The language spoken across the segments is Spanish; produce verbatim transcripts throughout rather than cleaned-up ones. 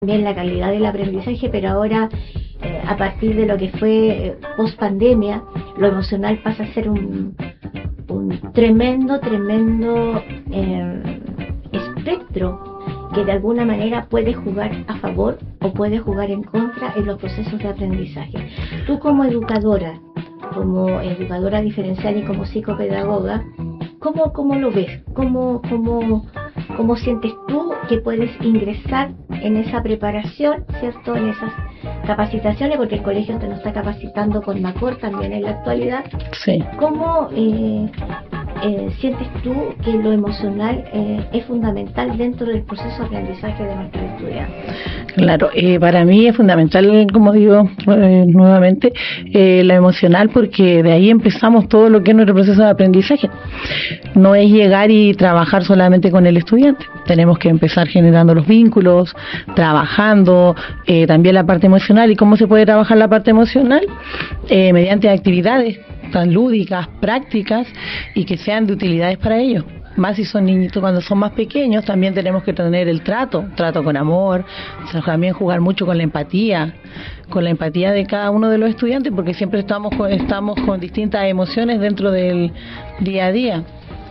también la calidad del aprendizaje, pero ahora eh, a partir de lo que fue eh, post pandemia, lo emocional pasa a ser un, un tremendo, tremendo eh, espectro que de alguna manera puede jugar a favor o puede jugar en contra en los procesos de aprendizaje. Tú como educadora, como educadora diferencial y como psicopedagoga, ¿cómo, cómo lo ves? ¿Cómo, cómo, ¿Cómo sientes tú que puedes ingresar en esa preparación, ¿cierto? En esas capacitaciones, porque el colegio te lo está capacitando con MACOR también en la actualidad. Sí. ¿Cómo eh, eh, sientes tú que lo emocional eh, es fundamental dentro del proceso de aprendizaje de nuestros estudiantes? Claro, eh, para mí es fundamental, como digo eh, nuevamente, eh, la emocional, porque de ahí empezamos todo lo que es nuestro proceso de aprendizaje. No es llegar y trabajar solamente con el estudiante, tenemos que empezar generando los vínculos, trabajando eh, también la parte emocional. ¿Y cómo se puede trabajar la parte emocional? Eh, mediante actividades tan lúdicas, prácticas y que sean de utilidades para ellos. Más si son niñitos, cuando son más pequeños también tenemos que tener el trato, trato con amor, también jugar mucho con la empatía, con la empatía de cada uno de los estudiantes, porque siempre estamos con, estamos con distintas emociones dentro del día a día.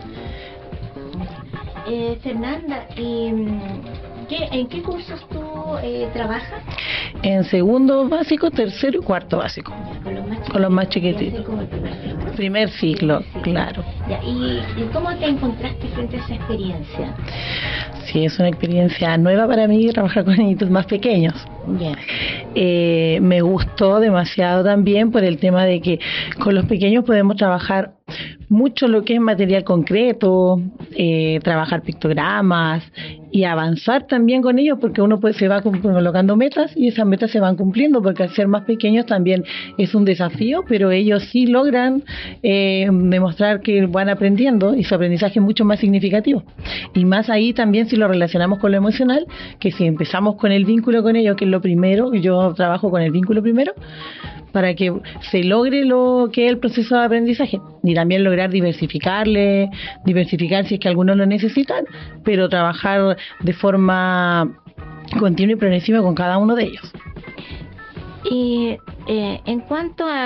Eh, Fernanda, ¿y qué, en qué cursos tú eh, trabajas? En segundo básico, tercero y cuarto básico. Ya, con los más chiquititos. Con los más chiquititos. Como el primer ciclo. Primer ciclo, Sí, sí. claro. Ya, ¿y, ¿Y cómo te encontraste frente a esa experiencia? Sí, es una experiencia nueva para mí trabajar con niñitos más pequeños. Bien. Eh, me gustó demasiado también por el tema de que con los pequeños podemos trabajar mucho lo que es material concreto, eh, trabajar pictogramas y avanzar también con ellos, porque uno pues se va colocando metas y esas metas se van cumpliendo, porque al ser más pequeños también es un desafío, pero ellos sí logran eh, demostrar que van aprendiendo y su aprendizaje es mucho más significativo. Y más ahí también si lo relacionamos con lo emocional, que si empezamos con el vínculo con ellos, que es lo primero, yo trabajo con el vínculo primero, para que se logre lo que es el proceso de aprendizaje y también lograr diversificarle, diversificar si es que algunos lo necesitan, pero trabajar de forma continua y progresiva con cada uno de ellos. Y eh, en cuanto a,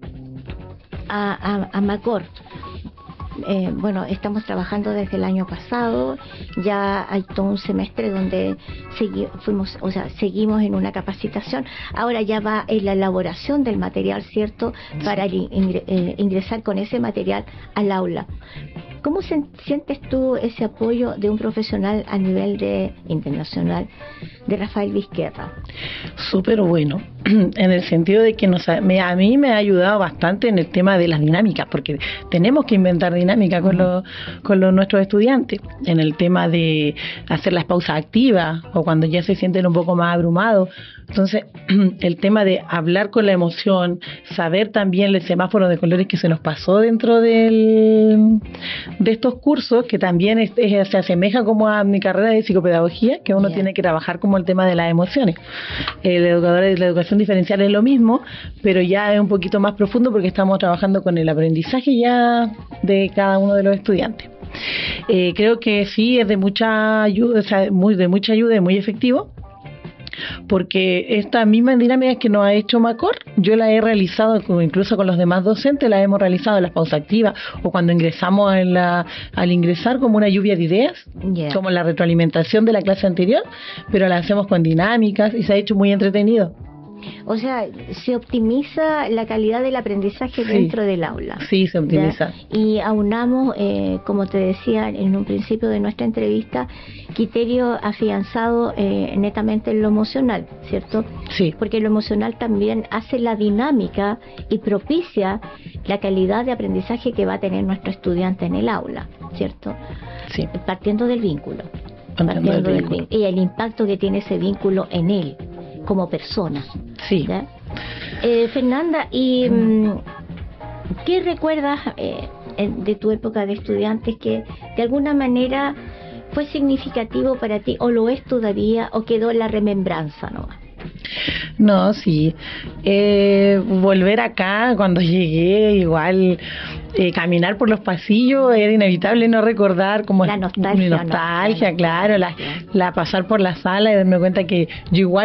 a, a, a MACOR, Eh, bueno, estamos trabajando desde el año pasado, ya hay todo un semestre donde segui fuimos, o sea, seguimos en una capacitación, ahora ya va en la elaboración del material, ¿cierto?, para ingre eh, ingresar con ese material al aula. ¿Cómo se sientes tú ese apoyo de un profesional a nivel de internacional, de Rafael Vizquerra? Súper bueno, en el sentido de que nos ha, me, a mí me ha ayudado bastante en el tema de las dinámicas, porque tenemos que inventar dinámica con, los, con los, nuestros estudiantes, en el tema de hacer las pausas activas o cuando ya se sienten un poco más abrumados. Entonces, el tema de hablar con la emoción, saber también el semáforo de colores que se nos pasó dentro del, de estos cursos, que también es, es, se asemeja como a mi carrera de psicopedagogía, que uno yeah. tiene que trabajar como el tema de las emociones. El educador de la educación diferencial es lo mismo, pero ya es un poquito más profundo porque estamos trabajando con el aprendizaje ya de cada uno de los estudiantes. Eh, creo que sí es de mucha ayuda, o sea, muy, de mucha ayuda y muy efectivo, porque esta misma dinámica que nos ha hecho MACOR, yo la he realizado incluso con los demás docentes, la hemos realizado en las pausas activas o cuando ingresamos en la, al ingresar como una lluvia de ideas, yeah. como la retroalimentación de la clase anterior, pero la hacemos con dinámicas y se ha hecho muy entretenido. O sea, se optimiza la calidad del aprendizaje sí, dentro del aula. Sí, se optimiza. ¿Ya? Y aunamos, eh, como te decía en un principio de nuestra entrevista, criterio afianzado eh, netamente en lo emocional, ¿cierto? Sí. Porque lo emocional también hace la dinámica y propicia la calidad de aprendizaje que va a tener nuestro estudiante en el aula, ¿cierto? Sí. Partiendo del vínculo. Partiendo, Partiendo del vínculo. Del, y el impacto que tiene ese vínculo en él como persona. Sí. Eh, Fernanda, ¿y mm, qué recuerdas eh, de tu época de estudiantes que de alguna manera fue significativo para ti, o lo es todavía, o quedó en la remembranza, ¿no? No, sí. Eh, volver acá, cuando llegué, igual eh, caminar por los pasillos, era inevitable no recordar como la nostalgia, mi nostalgia, ¿no? claro, la, la pasar por la sala y darme cuenta que yo igual